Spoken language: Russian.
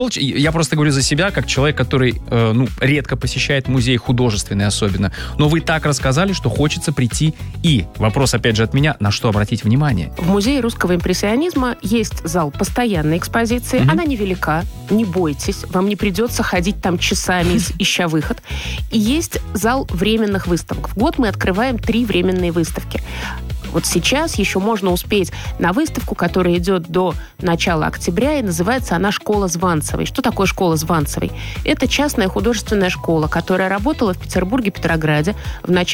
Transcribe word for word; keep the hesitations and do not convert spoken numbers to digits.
Я просто говорю за себя, как человек, который э, ну, редко посещает музей, художественный особенно. Но вы так рассказали, что хочется прийти. И вопрос, опять же, от меня, на что обратить внимание? В Музее русского импрессионизма есть зал постоянной экспозиции. Mm-hmm. Она невелика, не бойтесь. Вам не придется ходить там часами, ища выход. И есть зал временных выставок. В год мы открываем три временные выставки. Вот сейчас еще можно успеть на выставку, которая идет до начала октября, и называется она «Школа Званцевой». Что такое «Школа Званцевой»? Это частная художественная школа, которая работала в Петербурге, Петрограде в начале